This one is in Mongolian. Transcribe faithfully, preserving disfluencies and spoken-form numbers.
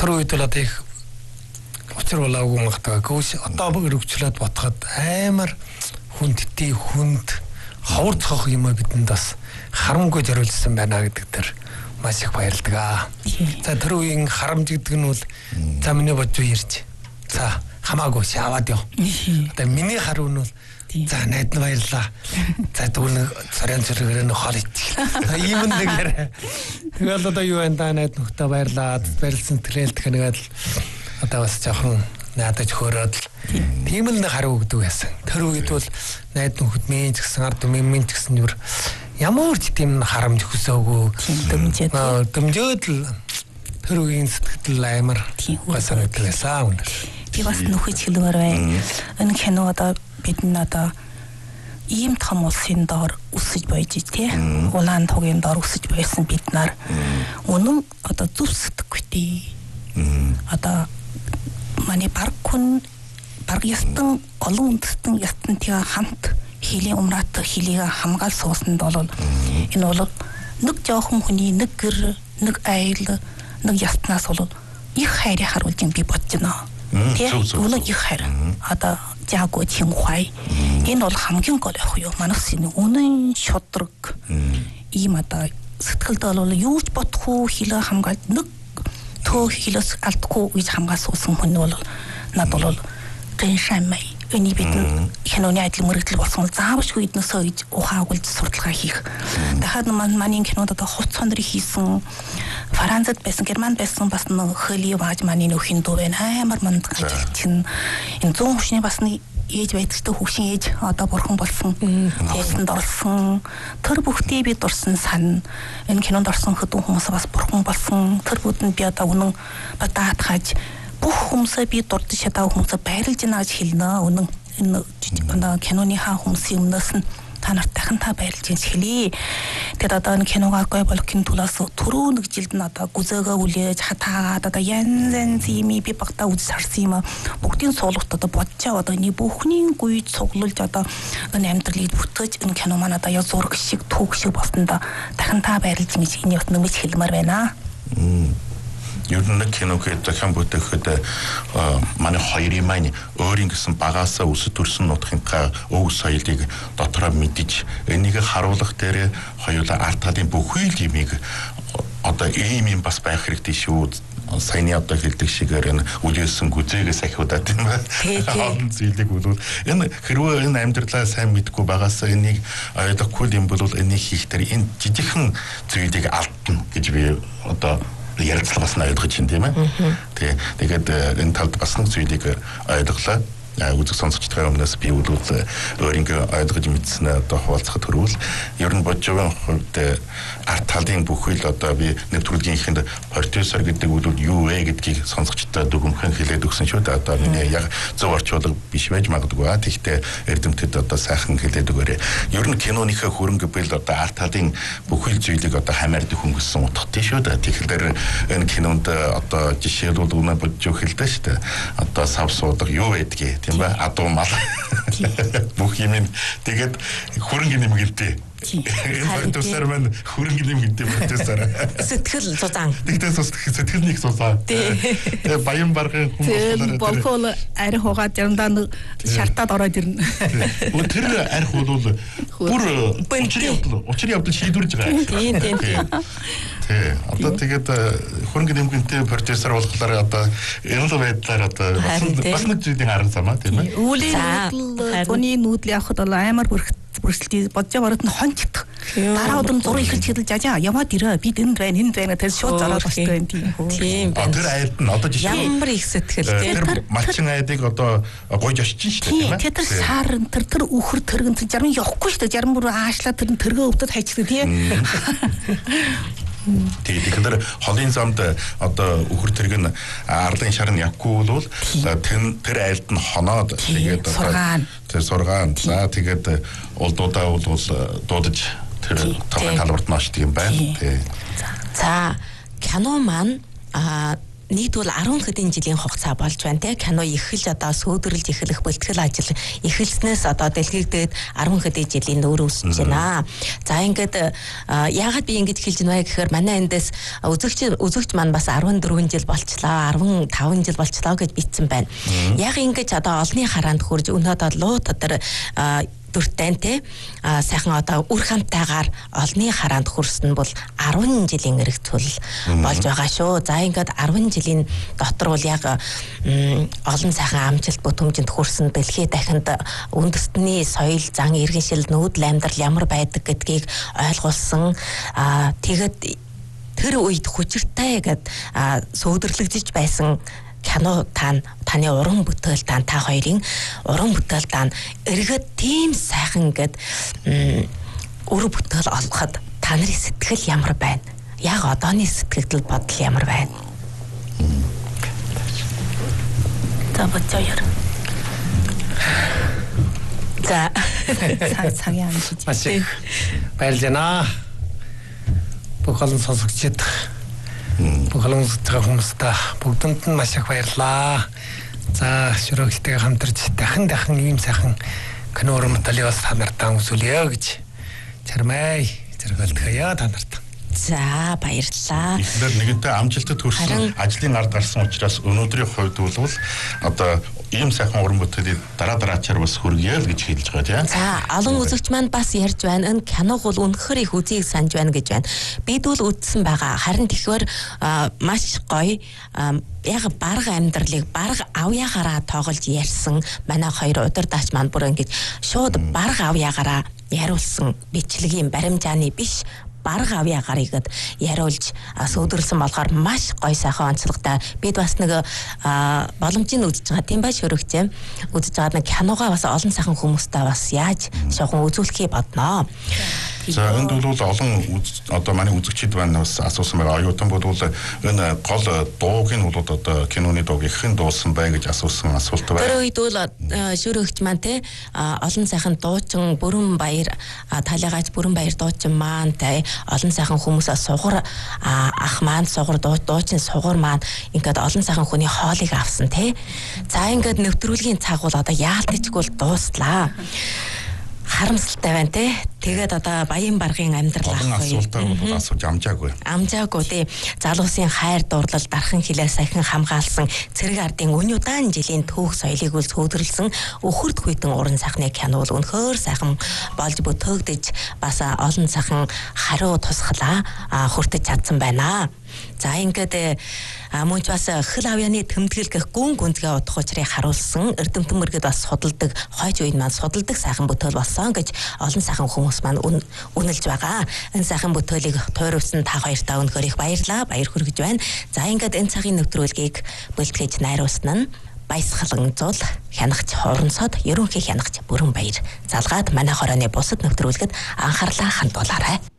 тэр үед л одоо их учир болоогүй магадгүй гүйс одоо өргөчлөөд ботход амар хүндтэй хүнд ховор цохох юм а бидэнд бас харамгүй зориулсан байна гэдэг тэр маш их баярлдаг аа. За тэр үеийн харамж гэдэг нь бол за миний бодж ирж. За хамаагүй шаваад ёо. Одоо миний харуу нь бол за найд нь баярлаа. За дүүн царайн цэргээр нь хоол ич. Ийм нэгээр. Тэгэл одоо юу энэ найд нөхдөд баярлаа. Баярлсан тэлэлдэх нэгээд одоо бас жоохон наадаж хөөрөөд тийм л нэг харуу өгдөг байсан. Тэр үед бол найд нөхөд мэн ч гэсэн ард мэн ч гэсэн юу ямар ч тийм харамж хөсөөгүй дэмжээд дэмжээд л тэр үеийн сэтгэл амар гасардаг байсан. Би бас нөхөж хэлмээр байна. Энэ кино одоо бид н одоо ийм том улсын доор өсөж байж тий. Улаан тугийн доор өсөж байсан бид нар үнэн одоо зүв сэтгэхүйтэй. Одоо манай баг хүн баг ястан олон үндэстэн ястантайгаа хамт хилийн умрат хилийг хамгаал суусанд бол энэ бол нэг жоохон хүний нэг гэр нэг айл нэг ястнаас бол их хайрыг харуулж би бодож байна. Тийм үнэн их хайр. Одоо жаагүй чинхай. Энэ бол хамгийн гол ах юу манайс энэ үнэн шудраг ийм одоо сэтгэлд бол юу ч бодох уу хилээ хамгаалж нэг төө хилээс алдахгүй гэж хамгаал суусан хүн бол над бол гэншамай энэ бидэн киноны адил мөрөгдөл болсон заавчгүй эднээсөө гэж ухаагуулж сурталгаа хийх. Дахиад манай кинод одоо хувц сондрыг хийсэн Францад байсан, Германд байсан бас нэг хөлийн бааж манай нөхөхийн дүү байна. Амар манд ажилч нь энэ зүүн хөвшний бас нэг ээж байдагтай хөвшин ээж одоо бурхан болсон. Тэсэнд орсон. Тэр бүхтээ би дурсан сан. Энэ кинонд орсон хөдөн хүмүүс бас бурхан болсон. Тэр бүдэнд би одоо үнэн даатгаж бүх хүмүүсээ би дурдж чадаа хүмүүсээ байрлаж байна гэж хэлнэ. Үнэн энэ киноны хаа хүмүүсийн өмнөөс нь та нарт дахин та байрлаж гэж хэлье. Тэгээд одоо энэ киногаа гой болохын тулаас түрүү нэг жилд нь одоо гүзээгөө үлээж хатаагаад одоо янз янз юм би багтаа үз харсан юм. Бүгдийн суулгат одоо бодчаа одоо энэ бүхний гүйж цуглуулж одоо энэ амьдралыг бүтгэж энэ кино маань одоо яа зураг шиг түүх шиг болсондоо дахин та байрлаж гэж энэ бас нэмж хэлмээр байна. Ер нь киног дахин бүтээхэд манай хоёрын маань өөрийн гэсэн багаасаа өсөж төрсэн нутгийнхаа өв соёлыг дотроо мэдж энийг харуулах дээр хоёулаа арт талын бүхий л юмыг одоо ийм юм бас байх хэрэгтэй шүү. Саяны одоо хэлдэг шигээр энэ үлээсэн гүзээгээс ахиудаад тийм ээ. Олон зүйлийг бол энэ хэрвээ энэ амьдралаа сайн мэдгүй багаасаа энийг ойлгохгүй юм бол энийг хийх дээр энэ жижигхэн зүйлийг алдна гэж би одоо ярилцлагаас нь ойлгож байна тийм ээ. Тэг. Тэгээд энэ талд бас нэг зүйлийг ойлголоо. Үзэг сонсогчдын өмнөөс би бол өөрийнхөө ойлгож мэдсэн одоо хуваалцахад төрвөл ер нь бодж байгаа хувьд арт талын бүхэл одоо би нэвтрүүлгийнхэнд продюсер гэдэг бол юу вэ гэдгийг сонсогчдод дүгнхэн хэлээд өгсөн шүү дээ. Одоо миний яг зөв орчуулга биш байж магадгүй. Тэгэхдээ эрдэмтэд одоо сайхан хэлээд өгөөрэй. Ер нь киноныхаа хөрөнгө бэл одоо арт талын бүхэл зүйлийг одоо хамаардаг хөнгөссөн утгатай шүү дээ. Тэгэхээр энэ кинонд одоо жишээлбэл үнэ бодж өгөлдөө шүү дээ. Одоо сав суудаг юу байдгийг тийм ба адуу мал бүх юм тэгээд хөрөнгө нэмгэлтэй энэ продюсер маань хөрөнгө нэмгэлтэй продюсер сэтгэл зузаан тэгтээ сэтгэл нэг зузаан тэгээ баян баргын хүмүүс болхол ари хугаад яндаа шартаад ороод ирнэ тэр арх бол бүр учрын явдал учрын явдал шийдвэрж байгаа тийм тийм Тэ одоо тэгээд хөрөнгө нэмгэнтэй продюсер болохоор одоо энэ л байдлаар одоо бас нэг зүйлийн харан самаа тийм ээ. Үүлийн нүүдэл, зуны нүүдэл явахд бол амар бүрсэлтий бодож ороод нь хончдох. Дараа өдөр зураг ихэлж хэлж ажаа яваад ирээ. Би энд байна, энд байна тэр шууд зороод босдог юм тийм. Тийм байна. Тэр айлд нь одоо жишээ ямар их сэтгэл тийм. Тэр малчин айдыг одоо гойж очиж шүү дээ тийм ээ. Тэр сар тэр тэр үхэр тэргэн тэр жарам явахгүй шүү дээ. Жарам бүр аашлаа тэр тэргээ өвдөд хайчдаг тийм. Тэгэхээр холын замд одоо үхэр тэрэг нь арлын шар нь явахгүй бол тэр айлд нь хоноод тэгээд тэр сургаан за тэгээд улдуудаа бол дуудаж тэр таван талбарт наашдаг юм байна. За кино маань нийт бол арван хэдэн жилийн хугацаа болж байна те кино эхэлж одоо сөөдөрлж эхлэх бэлтгэл ажил эхэлснээс одоо дэлхийдээд арван хэдэн жилийн нүүр өсөж байна. За ингээд яагаад би ингэж хэлж байна вэ гэхээр манай эндээс үзэгч үзэгч маань бас арван дөрвөн жил болчлоо, арван таван жил болчлоо гэж бичсэн байна. Яг ингэж одоо олонний хараанд хурж өнөөдөр луу дотор дүртэн те сайхан одоо үр хамтайгаар олонний хараанд хүрсэн бол арван жилийн эргэцүүл болж байгаа шүү. За ингээд арван жилийн дотор бол яг олон сайхан амжилт бүтэмжинд хүрсэн дэлхийд дахинд үндэстний соёл, зан, иргэншил, нүүдэл амьдрал ямар байдаг гэдгийг ойлгуулсан. Тэгээд тэр үед хүчиртэй гэд сөөдөрлөгдөж байсан кино тань таны уран бүтээл тань та хоёрын уран бүтээл тань эргээд тийм сайхан гэд уран бүтээл олоход та нарын сэтгэл ямар байна? Яг одооний сэтгэл бодол ямар байна? За бодцоор. За цагийн амжилт. Маш их баярлалаа. Бүх олон сонсогчид бүх олон хүмүүстээ бүгдэнд нь маш их баярлалаа. За шүрэгчтэйгээ хамтарч дахин дахин ийм сайхан кино уран бүтээлийг бас та нартаа үзүүлье гэж чармай зэрэгэлдэхээ та нарт. За баярлалаа. Тэгэхээр нэгэнтээ амжилтад хүрсэн ажлын ард гарсан учраас өнөөдрийн хувьд бол одоо ийм сайхан уран бүтээлийг дараа дараачаар бас хүргье л гэж хэлж байгаа тийм. За олон үзэгч маань бас ярьж байна. Энэ киног бол үнэхээр их үзийг санаж байна гэж байна. Бид бол үзсэн байгаа. Харин тэгэхээр маш гоё яг барга амьдралыг барга авьяагаараа тоглож ярьсан манай хоёр удирдаач маань бүр ингэж шууд барга авьяагаараа яриулсан бичлэгийн баримжааны биш барга авьяагарыг яриулж сөөдөрлсөн болохоор маш гоё сайхан онцлогтой. Бид бас нэг боломжийг үзэж байгаа тийм байж хөрөгчээ. Үзэж байгаа нэг киногоо бас олон сайхан хүмүүстэй бас яаж шохон үзүүлэхийг бодноо. За энд бол олон одоо манай үзэгчид байна бас асуусан байгаа. Оюутан бол энэ гол дууг нь бол одоо киноны дууг ихэнх дуусан бай гэж асуусан асуулт байна. Тэр үед бол шүрэгч маань те олон сайхан дуучин Бүрэн Баяр талигач Бүрэн Баяр дуучин маань те олон сайхан хүмүүсээс сугар ах маань сугар дуучин сугар маань ингээд олон сайхан хүний хоолыг авсан те. За ингээд нэвтрүүлгийн цаг бол одоо яалтчгүй дууслаа. Харамсалтай байна те. Тэгээд одоо баян баргын амьдрал ах гоё. Асуултаа бол асууж амжаагүй. Амжаагүй тий. Залуусын хайр дурлал дархан хилээ сахин хамгаалсан цэрэг ардын өнь удаан жилийн түүх соёлыг үл цөөдөрлсөн өхөрд хүйтэн уран сайхны кино бол өнөхөр сайхан болж бүтөөгдөж бас олон сайхан хариу тусгалаа хүртэж чадсан байна. За ингээд мөн ч бас хөл авьяаны тэмдэглэл гэх гүн гүнзгий удах учрыг харуулсан эрдэмтэн мөргөд бас судалдаг хойч үед маань судалдаг сайхан бүтээл болсон гэж олон сайхан хүмүүс маань үнэлж байгаа. Энэ сайхан бүтээлийг тойрвсан та хоёртаа өнөхөр их баярлаа. Баяр хүргэж байна. За ингээд энэ цагийн нэвтрүүлгийг бэлтгэж найруулсан нь Баясгалан зул хянагч Хорнцод ерөнхий хянагч Бүрэн Баяр залгаад манай хорооны бусад нэвтрүүлгэд анхаарлаа хандуулаарай.